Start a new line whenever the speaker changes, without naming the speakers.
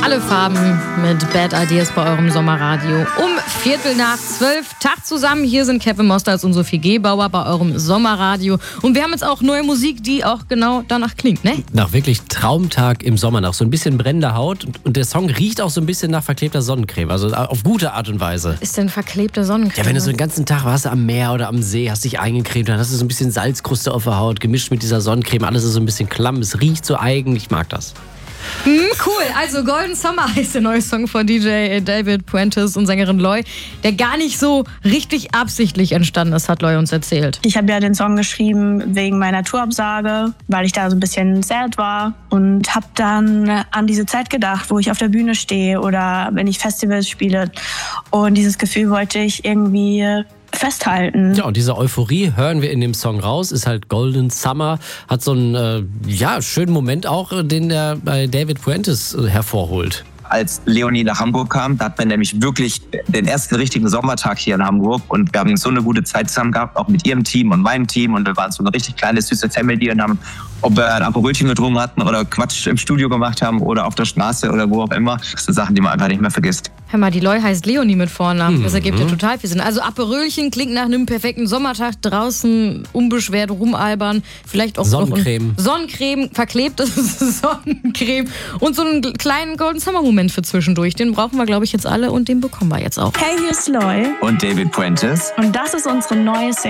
Alle Farben mit Bad Ideas bei eurem Sommerradio. Um 11:45, Tag zusammen. Hier sind Kevin Mosters und Sophie Gebauer bei eurem Sommerradio. Und wir haben jetzt auch neue Musik, die auch genau danach klingt, ne?
Nach wirklich Traumtag im Sommer, nach so ein bisschen brennender Haut. Und der Song riecht auch so ein bisschen nach verklebter Sonnencreme. Also auf gute Art und Weise.
Was ist denn verklebte Sonnencreme?
Ja, wenn du so den ganzen Tag warst am Meer oder am See, hast dich eingecremt, dann hast du so ein bisschen Salzkruste auf der Haut, gemischt mit dieser Sonnencreme. Alles ist so ein bisschen klamm. Es riecht so eigen. Ich mag das.
Cool, also Golden Summer heißt der neue Song von DJ David Puentes und Sängerin Loy, der gar nicht so richtig absichtlich entstanden ist, hat Loy uns erzählt.
Ich habe ja den Song geschrieben wegen meiner Tourabsage, weil ich da so ein bisschen sad war und habe dann an diese Zeit gedacht, wo ich auf der Bühne stehe oder wenn ich Festivals spiele, und dieses Gefühl wollte ich irgendwie festhalten.
Ja, und diese Euphorie hören wir in dem Song raus, ist halt Golden Summer, hat so einen schönen Moment auch, den der bei David Puentes hervorholt.
Als Leonie nach Hamburg kam, da hat man nämlich wirklich den ersten richtigen Sommertag hier in Hamburg und wir haben so eine gute Zeit zusammen gehabt, auch mit ihrem Team und meinem Team, und wir waren so eine richtig kleine, süße Family und haben, ob wir ein Aperolchen getrunken hatten oder Quatsch im Studio gemacht haben oder auf der Straße oder wo auch immer, das sind Sachen, die man einfach nicht mehr vergisst.
Hör mal, die Loy heißt Leonie mit Vornamen, das ergibt ja total viel Sinn. Also Aperölchen klingt nach einem perfekten Sommertag, draußen unbeschwert rumalbern, vielleicht auch
Sonnencreme.
Sonnencreme, verklebte Sonnencreme und so einen kleinen Golden Summer Moment für zwischendurch. Den brauchen wir, glaube ich, jetzt alle und den bekommen wir jetzt auch.
Hey, hier ist Loy
Und David Puentes.
und das ist unsere neue Single.